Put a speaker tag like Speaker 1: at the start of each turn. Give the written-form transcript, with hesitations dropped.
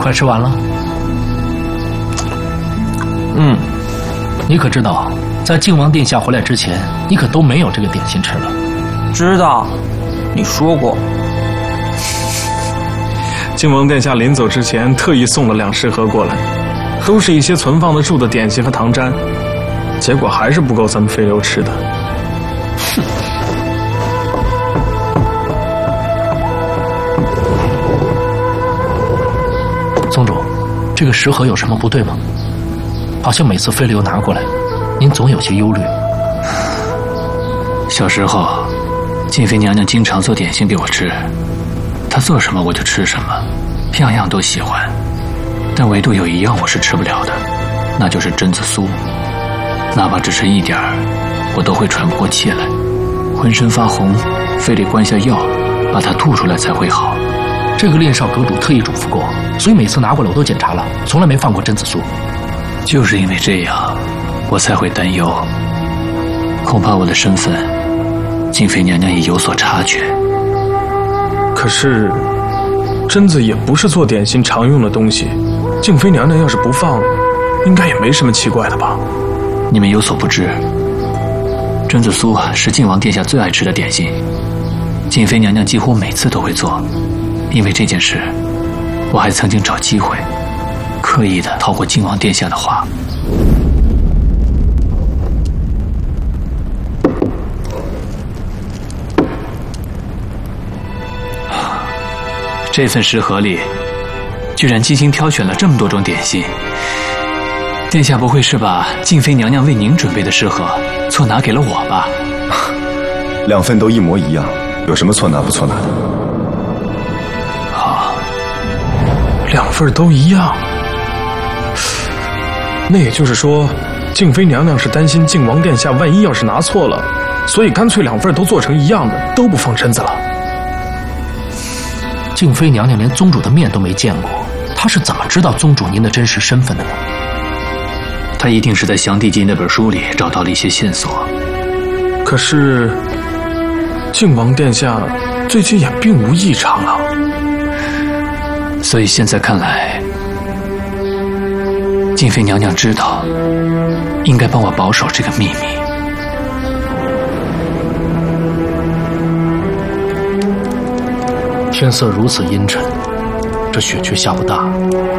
Speaker 1: 快吃完了。你可知道，在靖王殿下回来之前，你可都没有这个点心吃了。
Speaker 2: 知道，你说过。
Speaker 3: 靖王殿下临走之前特意送了2食盒过来，都是一些存放得住的点心和糖粘，结果还是不够咱们飞流吃的。
Speaker 1: 哼！宗主，这个食盒有什么不对吗？好像每次飞流拿过来，您总有些忧虑。
Speaker 4: 小时候，静妃娘娘经常做点心给我吃，她做什么我就吃什么，样样都喜欢。但唯独有一样我是吃不了的，那就是榛子酥。哪怕只吃一点儿，我都会喘不过气来，浑身发红，非得灌下药，把它吐出来才会好。
Speaker 1: 这个练少阁主特意嘱咐过，所以每次拿过来我都检查了，从来没放过榛子酥。
Speaker 4: 就是因为这样，我才会担忧，恐怕我的身份，静妃娘娘也有所察觉。
Speaker 3: 可是，榛子也不是做点心常用的东西，静妃娘娘要是不放，应该也没什么奇怪的吧？
Speaker 4: 你们有所不知，榛子酥是靖王殿下最爱吃的点心，静妃娘娘几乎每次都会做。因为这件事，我还曾经找机会，刻意的套过靖王殿下的话。这份食盒里，居然精心挑选了这么多种点心。殿下不会是把静妃娘娘为您准备的食盒错拿给了我吧
Speaker 5: ？2份都一模一样，有什么错拿不错拿的？
Speaker 4: 好
Speaker 3: ，2份都一样。那也就是说，静妃娘娘是担心靖王殿下万一要是拿错了，所以干脆2份都做成一样的，都不放榛子了。
Speaker 1: 静妃娘娘连宗主的面都没见过，她是怎么知道宗主您的真实身份的呢？
Speaker 4: 她一定是在降地记那本书里找到了一些线索。
Speaker 3: 可是，靖王殿下最近也并无异常啊。
Speaker 4: 所以现在看来，静妃娘娘知道，应该帮我保守这个秘密。
Speaker 1: 天色如此阴沉，这雪却下不大，